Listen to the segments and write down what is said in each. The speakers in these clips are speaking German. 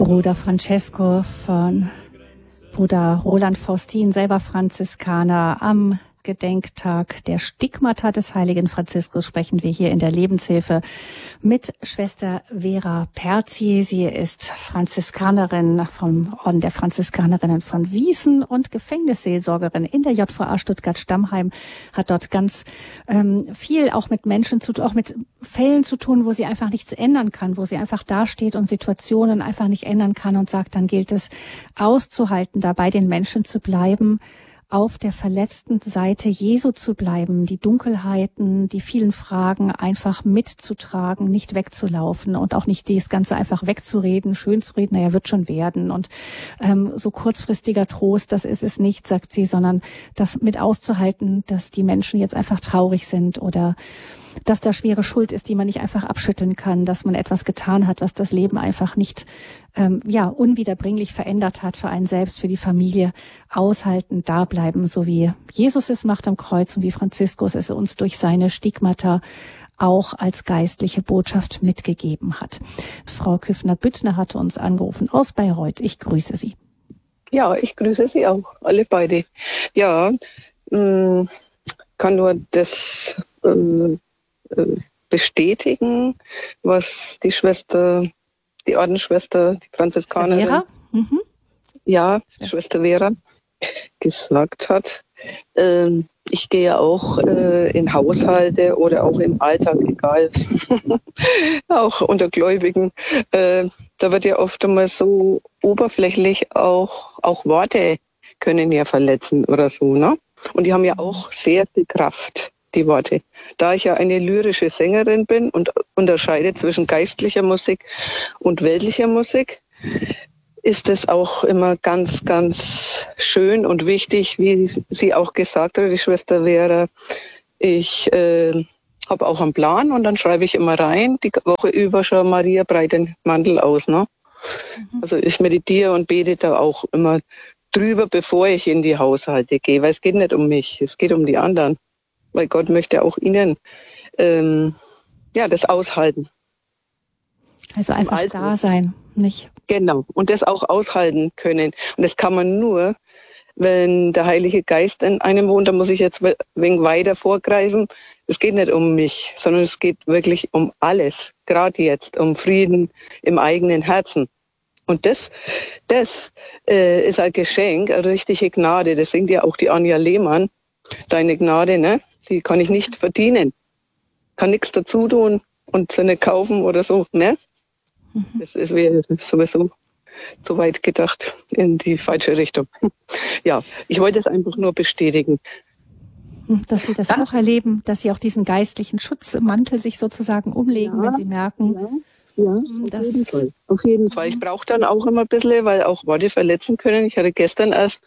Bruder Francesco von Bruder Roland Faustin, selber Franziskaner. Am Gedenktag der Stigmata des heiligen Franziskus sprechen wir hier in der Lebenshilfe mit Schwester Vera Perzi. Sie ist Franziskanerin vom Orden der Franziskanerinnen von Sießen und Gefängnisseelsorgerin in der JVA Stuttgart-Stammheim, hat dort ganz viel auch mit Menschen zu tun, auch mit Fällen zu tun, wo sie einfach nichts ändern kann, wo sie einfach dasteht und Situationen einfach nicht ändern kann und sagt, dann gilt es auszuhalten, dabei den Menschen zu bleiben, auf der verletzten Seite Jesu zu bleiben, die Dunkelheiten, die vielen Fragen einfach mitzutragen, nicht wegzulaufen und auch nicht das Ganze einfach wegzureden, schön zu reden, naja, wird schon werden. Und so kurzfristiger Trost, das ist es nicht, sagt sie, sondern das mit auszuhalten, dass die Menschen jetzt einfach traurig sind oder dass da schwere Schuld ist, die man nicht einfach abschütteln kann, dass man etwas getan hat, was das Leben einfach nicht unwiederbringlich verändert hat für einen selbst, für die Familie. Aushalten, da bleiben, so wie Jesus es macht am Kreuz und wie Franziskus es uns durch seine Stigmata auch als geistliche Botschaft mitgegeben hat. Frau Küffner-Büttner hatte uns angerufen aus Bayreuth. Ich grüße Sie. Ja, ich grüße Sie auch, alle beide. Ja, kann nur das bestätigen, was die Schwester, die Ordensschwester, die Franziskanerin, Vera? Ja, Schwester Vera, gesagt hat. Ich gehe auch in Haushalte oder auch im Alltag, egal, auch unter Gläubigen. Da wird ja oft einmal so oberflächlich auch Worte können ja verletzen oder so, ne? Und die haben ja auch sehr viel Kraft, die Worte. Da ich ja eine lyrische Sängerin bin und unterscheide zwischen geistlicher Musik und weltlicher Musik, ist es auch immer ganz, ganz schön und wichtig, wie sie auch gesagt hat, die Schwester Vera. Ich habe auch einen Plan und dann schreibe ich immer rein, die Woche über schon Maria breit den Mantel aus. Ne? Also ich meditiere und bete da auch immer drüber, bevor ich in die Haushalte gehe, weil es geht nicht um mich, es geht um die anderen. Weil Gott möchte auch ihnen das aushalten. Also einfach da sein, nicht? Genau, und das auch aushalten können. Und das kann man nur, wenn der Heilige Geist in einem wohnt. Da muss ich jetzt ein wenig weiter vorgreifen. Es geht nicht um mich, sondern es geht wirklich um alles. Gerade jetzt, um Frieden im eigenen Herzen. Und das ist ein Geschenk, eine richtige Gnade. Das singt ja auch die Anja Lehmann. Deine Gnade, ne? Die kann ich nicht verdienen. Kann nichts dazu tun und sie nicht kaufen oder so, ne? Das ist sowieso zu weit gedacht in die falsche Richtung. Ja, ich wollte es einfach nur bestätigen. Dass Sie das auch erleben, dass Sie auch diesen geistlichen Schutzmantel sich sozusagen umlegen, wenn Sie merken. Ja, auf jeden Fall. Ich brauche dann auch immer ein bisschen, weil auch Worte verletzen können. Ich hatte gestern erst,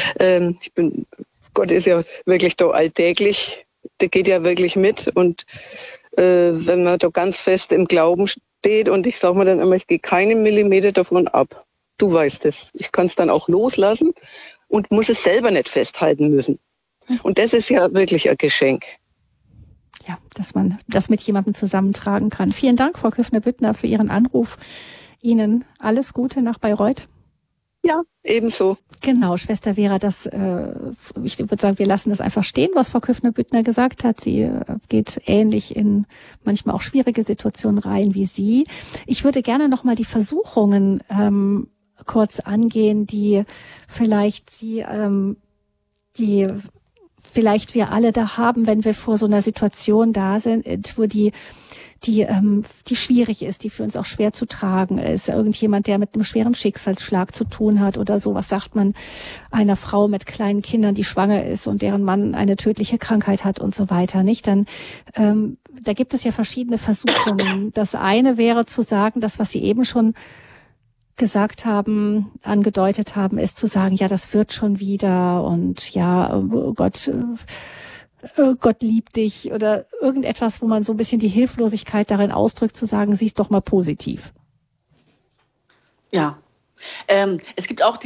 Gott ist ja wirklich da alltäglich, der geht ja wirklich mit. Und wenn man da ganz fest im Glauben steht und ich sage mir dann immer, ich gehe keinen Millimeter davon ab. Du weißt es. Ich kann es dann auch loslassen und muss es selber nicht festhalten müssen. Und das ist ja wirklich ein Geschenk. Ja, dass man das mit jemandem zusammentragen kann. Vielen Dank, Frau Küffner-Büttner, für Ihren Anruf. Ihnen alles Gute nach Bayreuth. Ja, ebenso. Genau, Schwester Vera, ich würde sagen, wir lassen das einfach stehen, was Frau Küffner-Büttner gesagt hat. Sie geht ähnlich in manchmal auch schwierige Situationen rein wie Sie. Ich würde gerne nochmal die Versuchungen kurz angehen, die vielleicht vielleicht wir alle da haben, wenn wir vor so einer Situation da sind, wo die schwierig ist, die für uns auch schwer zu tragen ist. Irgendjemand, der mit einem schweren Schicksalsschlag zu tun hat oder so. Was sagt man einer Frau mit kleinen Kindern, die schwanger ist und deren Mann eine tödliche Krankheit hat und so weiter, nicht? Dann, da gibt es ja verschiedene Versuchungen. Das eine wäre zu sagen, das, was Sie eben schon gesagt haben, angedeutet haben, ist zu sagen, ja, das wird schon wieder und ja, Gott liebt dich oder irgendetwas, wo man so ein bisschen die Hilflosigkeit darin ausdrückt, zu sagen, sieh's doch mal positiv. Ja, es gibt auch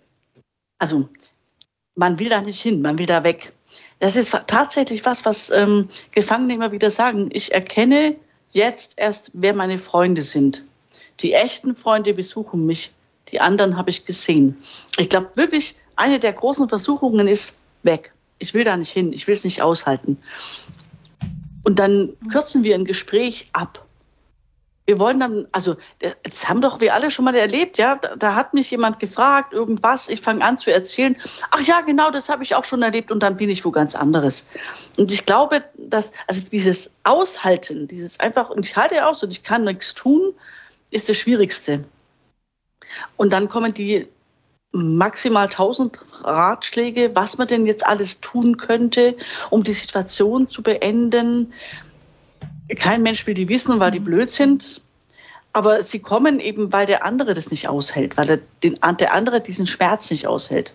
man will da nicht hin, man will da weg. Das ist tatsächlich was Gefangene immer wieder sagen. Ich erkenne jetzt erst, wer meine Freunde sind. Die echten Freunde besuchen mich die anderen habe ich gesehen. Ich glaube wirklich, eine der großen Versuchungen ist weg. Ich will da nicht hin, ich will es nicht aushalten. Und dann kürzen wir ein Gespräch ab. Wir wollen dann, also das haben doch wir alle schon mal erlebt, ja. Da hat mich jemand gefragt, irgendwas, ich fange an zu erzählen. Ach ja, genau, das habe ich auch schon erlebt und dann bin ich wo ganz anderes. Und ich glaube, dass, also dieses Aushalten, dieses einfach, und ich halte aus und ich kann nichts tun, ist das Schwierigste. Und dann kommen die maximal 1000 Ratschläge, was man denn jetzt alles tun könnte, um die Situation zu beenden. Kein Mensch will die wissen, weil die blöd sind. Aber sie kommen eben, weil der andere das nicht aushält, weil der andere diesen Schmerz nicht aushält.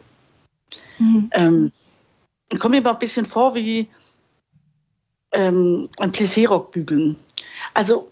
Kommt mir mal ein bisschen vor wie ein Plissé-Rock bügeln. Also,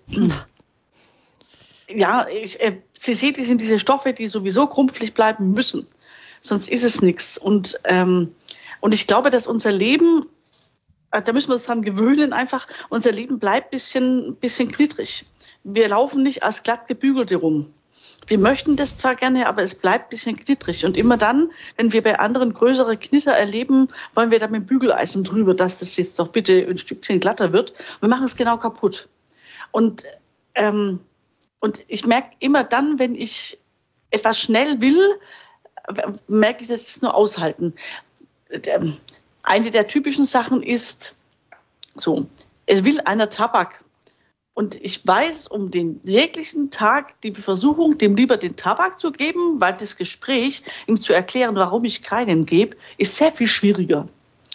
ja, Plissé, die sind diese Stoffe, die sowieso krumpflich bleiben müssen. Sonst ist es nichts. Und ich glaube, dass unser Leben, da müssen wir uns dran gewöhnen einfach, unser Leben bleibt ein bisschen knittrig. Wir laufen nicht als glatt gebügelte rum. Wir möchten das zwar gerne, aber es bleibt ein bisschen knittrig. Und immer dann, wenn wir bei anderen größere Knitter erleben, wollen wir da mit dem Bügeleisen drüber, dass das jetzt doch bitte ein Stückchen glatter wird. Wir machen es genau kaputt. Und ich merke immer dann, wenn ich etwas schnell will, merke ich, das ist nur aushalten. Eine der typischen Sachen ist so, es will einer Tabak. Und ich weiß um den jeglichen Tag die Versuchung, dem lieber den Tabak zu geben, weil das Gespräch, ihm zu erklären, warum ich keinen gebe, ist sehr viel schwieriger.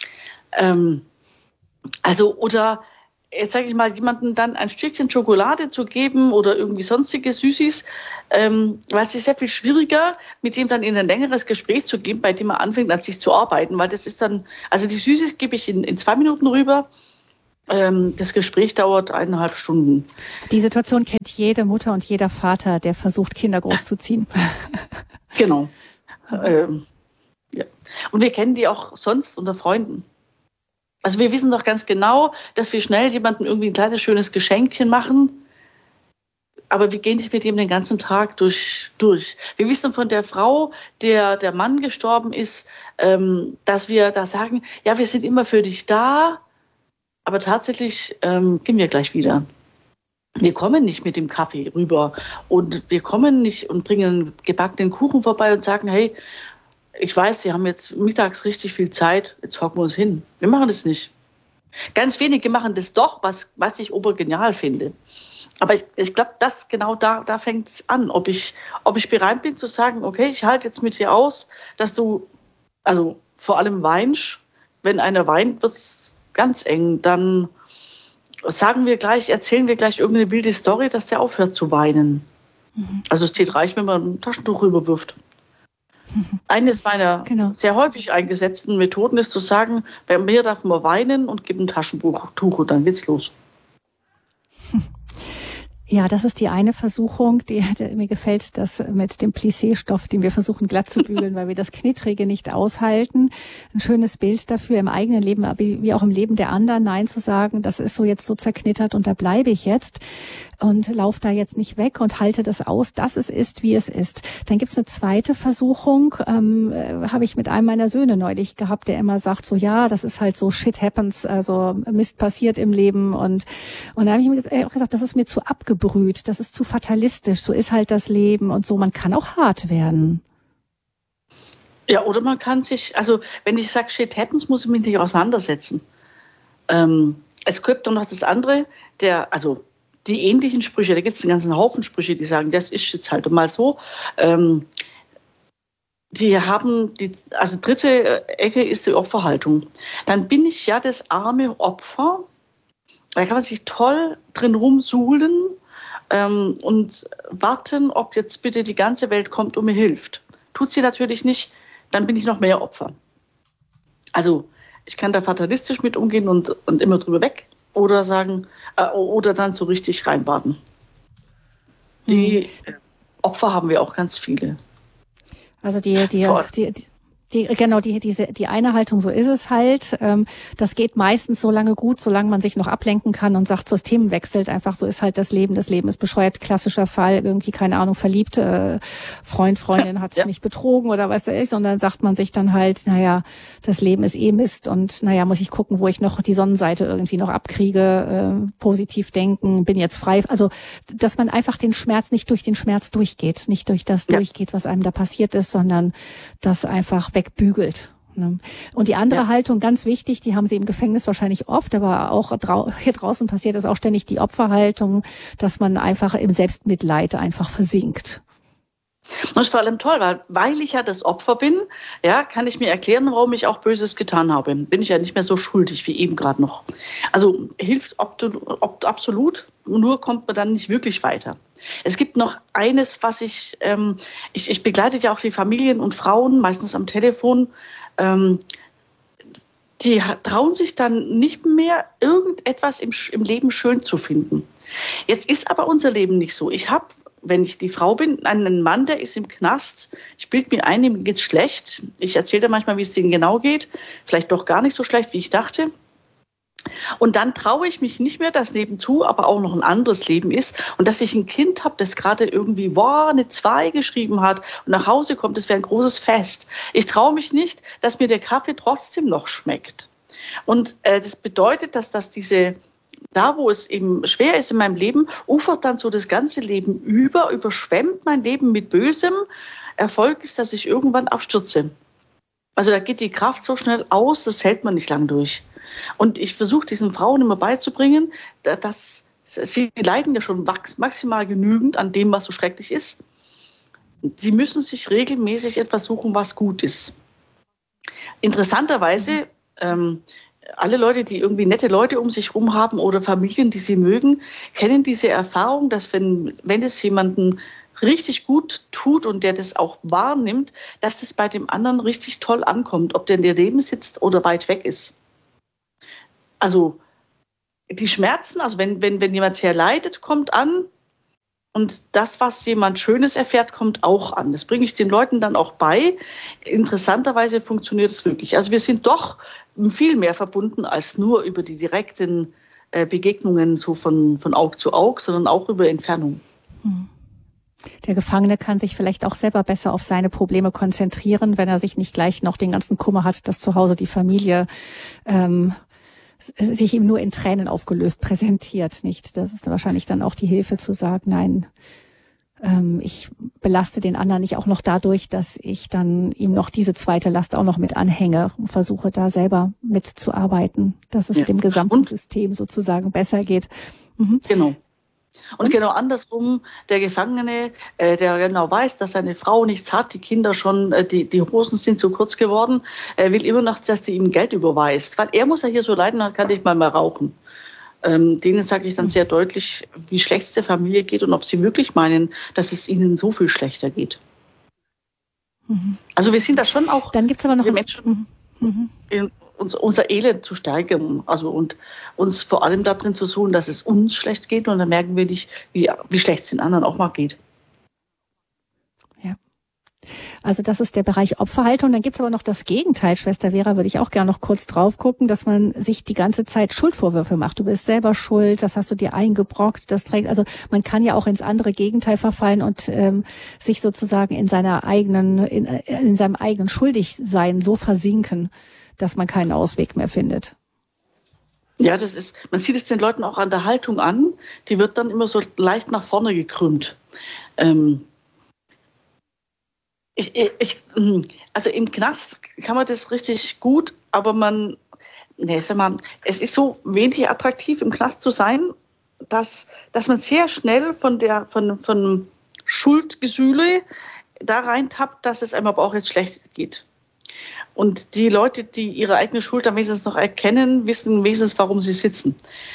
Oder jetzt sage ich mal, jemandem dann ein Stückchen Schokolade zu geben oder irgendwie sonstige Süßis, weil es ist sehr viel schwieriger, mit dem dann in ein längeres Gespräch zu gehen, bei dem man anfängt, an sich zu arbeiten, weil das ist dann, also die Süßis gebe ich in 2 Minuten rüber, das Gespräch dauert 1,5 Stunden. Die Situation kennt jede Mutter und jeder Vater, der versucht, Kinder großzuziehen. Genau. Ja. Und wir kennen die auch sonst unter Freunden. Also wir wissen doch ganz genau, dass wir schnell jemandem irgendwie ein kleines, schönes Geschenkchen machen, aber wir gehen nicht mit ihm den ganzen Tag durch. Wir wissen von der Frau, der Mann gestorben ist, dass wir da sagen, ja, wir sind immer für dich da, aber tatsächlich gehen wir gleich wieder. Wir kommen nicht mit dem Kaffee rüber und wir kommen nicht und bringen gebackenen Kuchen vorbei und sagen, hey, ich weiß, Sie haben jetzt mittags richtig viel Zeit, jetzt hocken wir uns hin. Wir machen das nicht. Ganz wenige machen das doch, was ich obergenial finde. Aber ich glaube, da fängt es an, ob ich bereit bin zu sagen, okay, ich halte jetzt mit dir aus, dass du, also vor allem weinst. Wenn einer weint, wird es ganz eng. Dann erzählen wir gleich irgendeine wilde Story, dass der aufhört zu weinen. Also es zählt reich, wenn man ein Taschentuch rüberwirft. Eines meiner sehr häufig eingesetzten Methoden ist zu sagen, bei mir darf man weinen und gib ein Taschentuch und dann geht's los. Ja, das ist die eine Versuchung, mir gefällt das mit dem Plissé-Stoff, den wir versuchen glatt zu bügeln, weil wir das Knittrige nicht aushalten. Ein schönes Bild dafür im eigenen Leben, wie auch im Leben der anderen, Nein zu sagen, das ist so jetzt so zerknittert und da bleibe ich jetzt und lauf da jetzt nicht weg und halte das aus, dass es ist, wie es ist. Dann gibt's eine zweite Versuchung, habe ich mit einem meiner Söhne neulich gehabt, der immer sagt so, ja, das ist halt so, shit happens, also Mist passiert im Leben und da habe ich ihm auch gesagt, das ist mir zu abgebrüht, das ist zu fatalistisch, so ist halt das Leben und so, man kann auch hart werden. Ja, oder man kann sich, also wenn ich sage, shit happens, muss ich mich nicht auseinandersetzen. Es gibt doch noch das andere, die ähnlichen Sprüche, da gibt es einen ganzen Haufen Sprüche, die sagen, das ist jetzt halt mal so. Die haben, dritte Ecke ist die Opferhaltung. Dann bin ich ja das arme Opfer. Da kann man sich toll drin rumsuhlen und warten, ob jetzt bitte die ganze Welt kommt und mir hilft. Tut sie natürlich nicht, dann bin ich noch mehr Opfer. Also ich kann da fatalistisch mit umgehen und immer drüber weg oder sagen, oder dann so richtig reinbaden. Die Opfer haben wir auch ganz viele. Also die Die eine Haltung, so ist es halt. Das geht meistens so lange gut, solange man sich noch ablenken kann und sagt, so das Themen wechselt einfach, so ist halt das Leben. Das Leben ist bescheuert, klassischer Fall, irgendwie, keine Ahnung, verliebt, Freundin hat mich betrogen oder was da ist. Und dann sagt man sich dann halt, naja, das Leben ist eh Mist und naja, muss ich gucken, wo ich noch die Sonnenseite irgendwie noch abkriege, positiv denken, bin jetzt frei. Also, dass man einfach den Schmerz nicht durch den Schmerz durchgeht, nicht durch das durchgeht, was einem da passiert ist, sondern das einfach wegbügelt. Und die andere Haltung, ganz wichtig, die haben sie im Gefängnis wahrscheinlich oft, aber auch hier draußen passiert es auch ständig, die Opferhaltung, dass man einfach im Selbstmitleid einfach versinkt. Das ist vor allem toll, weil ich ja das Opfer bin, ja, kann ich mir erklären, warum ich auch Böses getan habe. Bin ich ja nicht mehr so schuldig wie eben gerade noch. Also hilft absolut, nur kommt man dann nicht wirklich weiter. Es gibt noch eines, was ich begleite ja auch die Familien und Frauen, meistens am Telefon, die trauen sich dann nicht mehr, irgendetwas im Leben schön zu finden. Jetzt ist aber unser Leben nicht so. Ich habe, wenn ich die Frau bin, einen Mann, der ist im Knast. Ich bilde mir ein, ihm geht's schlecht. Ich erzähle dir manchmal, wie es denen genau geht. Vielleicht doch gar nicht so schlecht, wie ich dachte. Und dann traue ich mich nicht mehr, dass nebenzu aber auch noch ein anderes Leben ist und dass ich ein Kind habe, das gerade irgendwie eine 2 geschrieben hat und nach Hause kommt, das wäre ein großes Fest. Ich traue mich nicht, dass mir der Kaffee trotzdem noch schmeckt. Und das bedeutet, dass da, wo es eben schwer ist in meinem Leben, ufert dann so das ganze Leben überschwemmt mein Leben mit Bösem. Erfolg ist, dass ich irgendwann abstürze. Also da geht die Kraft so schnell aus, das hält man nicht lang durch. Und ich versuche diesen Frauen immer beizubringen, dass sie leiden ja schon maximal genügend an dem, was so schrecklich ist. Sie müssen sich regelmäßig etwas suchen, was gut ist. Interessanterweise, alle Leute, die irgendwie nette Leute um sich herum haben oder Familien, die sie mögen, kennen diese Erfahrung, dass wenn es jemanden richtig gut tut und der das auch wahrnimmt, dass das bei dem anderen richtig toll ankommt, ob der neben sitzt oder weit weg ist. Also die Schmerzen, also wenn jemand sehr leidet, kommt an und das, was jemand Schönes erfährt, kommt auch an. Das bringe ich den Leuten dann auch bei. Interessanterweise funktioniert es wirklich. Also wir sind doch viel mehr verbunden als nur über die direkten Begegnungen so von Aug zu Aug, sondern auch über Entfernung. Der Gefangene kann sich vielleicht auch selber besser auf seine Probleme konzentrieren, wenn er sich nicht gleich noch den ganzen Kummer hat, dass zu Hause die Familie sich ihm nur in Tränen aufgelöst präsentiert, nicht? Das ist wahrscheinlich dann auch die Hilfe zu sagen, nein, ich belaste den anderen nicht auch noch dadurch, dass ich dann ihm noch diese zweite Last auch noch mit anhänge und versuche da selber mitzuarbeiten, dass es dem gesamten System sozusagen besser geht. Genau. Und genau andersrum, der Gefangene, der genau weiß, dass seine Frau nichts hat, die Kinder schon, die Hosen sind zu kurz geworden, will immer noch, dass die ihm Geld überweist. Weil er muss ja hier so leiden, dann kann ich mal rauchen. Denen sage ich dann sehr deutlich, wie schlecht es der Familie geht und ob sie wirklich meinen, dass es ihnen so viel schlechter geht. Also wir sind da schon auch, dann gibt's aber noch Menschen, unser Elend zu steigern, also und uns vor allem darin zu suchen, dass es uns schlecht geht und dann merken wir nicht, wie schlecht es den anderen auch mal geht. Ja. Also das ist der Bereich Opferhaltung. Dann gibt's aber noch das Gegenteil, Schwester Vera, würde ich auch gerne noch kurz drauf gucken, dass man sich die ganze Zeit Schuldvorwürfe macht. Du bist selber schuld, das hast du dir eingebrockt, das trägt. Also man kann ja auch ins andere Gegenteil verfallen und sich sozusagen in seinem eigenen Schuldigsein so versinken, dass man keinen Ausweg mehr findet. Ja, man sieht es den Leuten auch an der Haltung an, die wird dann immer so leicht nach vorne gekrümmt. Also im Knast kann man das richtig gut, aber es ist so wenig attraktiv, im Knast zu sein, dass man sehr schnell von Schuldgesühle da reintappt, dass es einem aber auch jetzt schlecht geht. Und die Leute, die ihre eigene Schuld am wenigstens noch erkennen, wissen wenigstens, warum sie sitzen.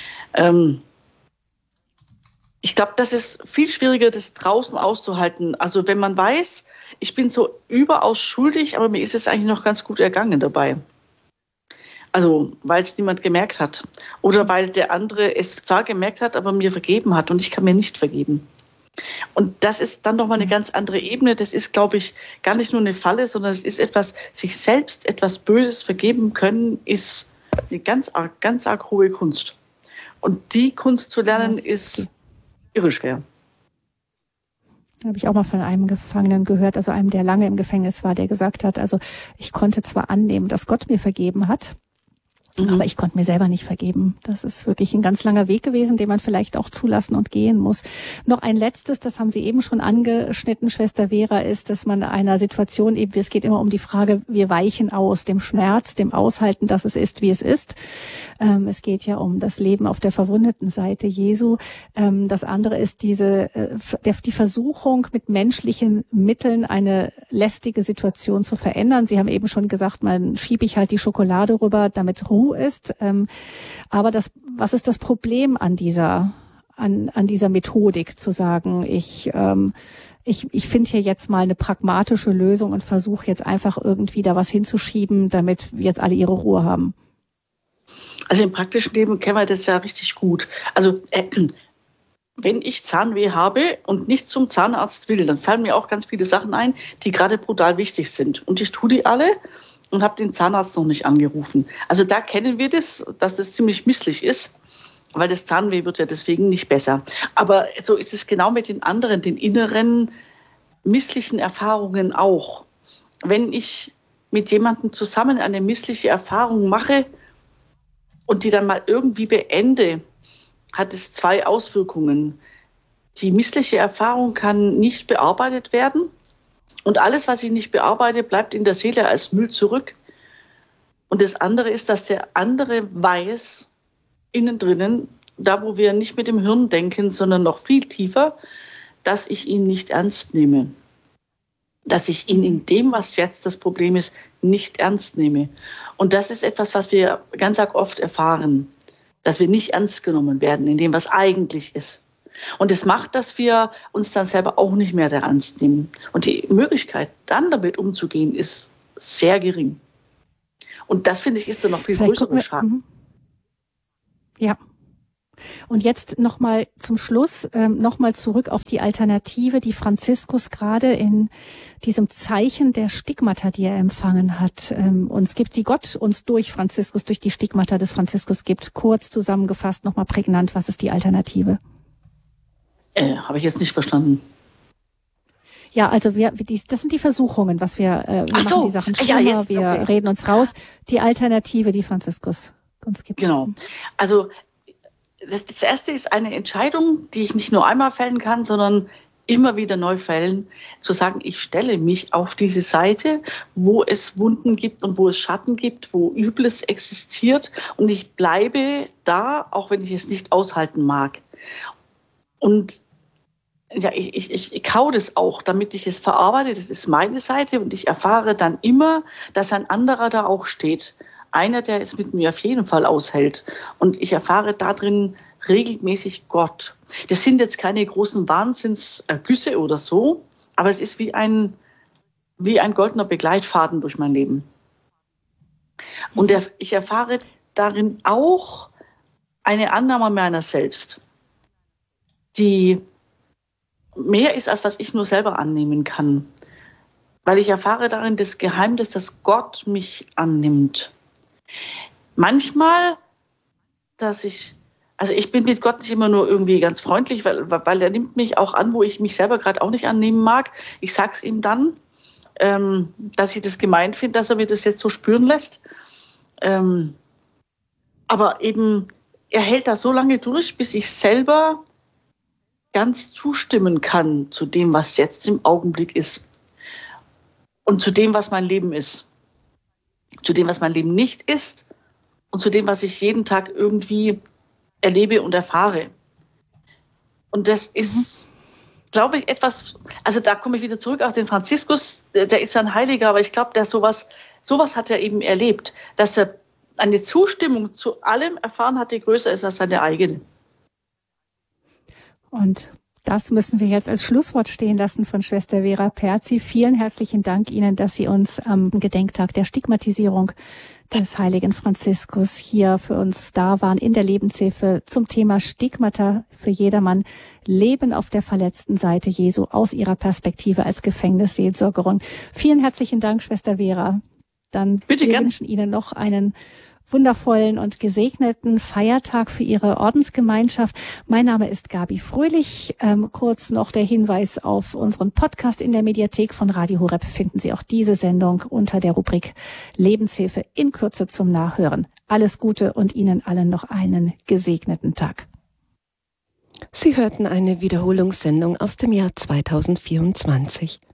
Ich glaube, das ist viel schwieriger, das draußen auszuhalten. Also wenn man weiß, ich bin so überaus schuldig, aber mir ist es eigentlich noch ganz gut ergangen dabei. Also weil es niemand gemerkt hat. Oder weil der andere es zwar gemerkt hat, aber mir vergeben hat und ich kann mir nicht vergeben. Und das ist dann nochmal eine ganz andere Ebene. Das ist, glaube ich, gar nicht nur eine Falle, sondern es ist etwas, sich selbst etwas Böses vergeben können, ist eine ganz arg hohe Kunst. Und die Kunst zu lernen, ist irre schwer. Da habe ich auch mal von einem Gefangenen gehört, also einem, der lange im Gefängnis war, der gesagt hat, also ich konnte zwar annehmen, dass Gott mir vergeben hat, aber ich konnte mir selber nicht vergeben. Das ist wirklich ein ganz langer Weg gewesen, den man vielleicht auch zulassen und gehen muss. Noch ein letztes, das haben Sie eben schon angeschnitten, Schwester Vera, ist, dass man einer Situation eben, es geht immer um die Frage, wir weichen aus dem Schmerz, dem Aushalten, dass es ist, wie es ist. Es geht ja um das Leben auf der verwundeten Seite Jesu. Das andere ist die Versuchung, mit menschlichen Mitteln eine lästige Situation zu verändern. Sie haben eben schon gesagt, man schiebe ich halt die Schokolade rüber, damit Ruhe ist. Aber was ist das Problem an dieser Methodik, zu sagen, ich finde hier jetzt mal eine pragmatische Lösung und versuche jetzt einfach irgendwie da was hinzuschieben, damit jetzt alle ihre Ruhe haben? Also im praktischen Leben kennen wir das ja richtig gut. Also wenn ich Zahnweh habe und nicht zum Zahnarzt will, dann fallen mir auch ganz viele Sachen ein, die gerade brutal wichtig sind. Und ich tue die alle und habe den Zahnarzt noch nicht angerufen. Also da kennen wir das, dass das ziemlich misslich ist, weil das Zahnweh wird ja deswegen nicht besser. Aber so ist es genau mit den anderen, den inneren misslichen Erfahrungen auch. Wenn ich mit jemandem zusammen eine missliche Erfahrung mache und die dann mal irgendwie beende, hat es zwei Auswirkungen. Die missliche Erfahrung kann nicht bearbeitet werden. Und alles, was ich nicht bearbeite, bleibt in der Seele als Müll zurück. Und das andere ist, dass der andere weiß, innen drinnen, da wo wir nicht mit dem Hirn denken, sondern noch viel tiefer, dass ich ihn nicht ernst nehme. Dass ich ihn in dem, was jetzt das Problem ist, nicht ernst nehme. Und das ist etwas, was wir ganz arg oft erfahren, dass wir nicht ernst genommen werden in dem, was eigentlich ist. Und es macht, dass wir uns dann selber auch nicht mehr ernst nehmen. Und die Möglichkeit, dann damit umzugehen, ist sehr gering. Und das, finde ich, ist dann noch viel größerer Schaden. Ja. Und jetzt nochmal zum Schluss, nochmal zurück auf die Alternative, die Franziskus gerade in diesem Zeichen der Stigmata, die er empfangen hat, uns gibt, die Gott uns durch Franziskus, durch die Stigmata des Franziskus gibt. Kurz zusammengefasst, nochmal prägnant, was ist die Alternative? Habe ich jetzt nicht verstanden. Ja, also das sind die Versuchungen, was wir machen die Sachen schlimmer, wir reden uns raus. Die Alternative, die Franziskus uns gibt. Genau. Also das erste ist eine Entscheidung, die ich nicht nur einmal fällen kann, sondern immer wieder neu fällen, zu sagen, ich stelle mich auf diese Seite, wo es Wunden gibt und wo es Schatten gibt, wo Übles existiert, und ich bleibe da, auch wenn ich es nicht aushalten mag. Und ja, ich kau das auch, damit ich es verarbeite. Das ist meine Seite, und ich erfahre dann immer, dass ein anderer da auch steht. Einer, der es mit mir auf jeden Fall aushält. Und ich erfahre darin regelmäßig Gott. Das sind jetzt keine großen Wahnsinnsergüsse oder so, aber es ist wie ein goldener Begleitfaden durch mein Leben. Und ich erfahre darin auch eine Annahme meiner selbst, die mehr ist, als was ich nur selber annehmen kann. Weil ich erfahre darin das Geheimnis, dass Gott mich annimmt. Manchmal, ich bin mit Gott nicht immer nur irgendwie ganz freundlich, weil er nimmt mich auch an, wo ich mich selber gerade auch nicht annehmen mag. Ich sag's ihm dann, dass ich das gemein finde, dass er mir das jetzt so spüren lässt. Aber eben, er hält da so lange durch, bis ich selber ganz zustimmen kann zu dem, was jetzt im Augenblick ist. Und zu dem, was mein Leben ist. Zu dem, was mein Leben nicht ist. Und zu dem, was ich jeden Tag irgendwie erlebe und erfahre. Und das ist, glaube ich, etwas, also da komme ich wieder zurück auf den Franziskus, der ist ein Heiliger, aber ich glaube, der sowas hat er eben erlebt, dass er eine Zustimmung zu allem erfahren hat, die größer ist als seine eigene. Und Das müssen wir jetzt als Schlusswort stehen lassen von Schwester Vera Perzi. Vielen herzlichen Dank Ihnen, dass Sie uns am Gedenktag der Stigmatisierung des heiligen Franziskus hier für uns da waren in der Lebenshilfe zum Thema Stigmata für jedermann. Leben auf der verletzten Seite Jesu aus Ihrer Perspektive als Gefängnisseelsorgerin. Vielen herzlichen Dank, Schwester Vera. Dann Bitte wir gern. wünschen Ihnen noch einen wundervollen und gesegneten Feiertag für Ihre Ordensgemeinschaft. Mein Name ist Gabi Fröhlich. Kurz noch der Hinweis auf unseren Podcast in der Mediathek von Radio Horeb. Finden Sie auch diese Sendung unter der Rubrik Lebenshilfe in Kürze zum Nachhören. Alles Gute und Ihnen allen noch einen gesegneten Tag. Sie hörten eine Wiederholungssendung aus dem Jahr 2024.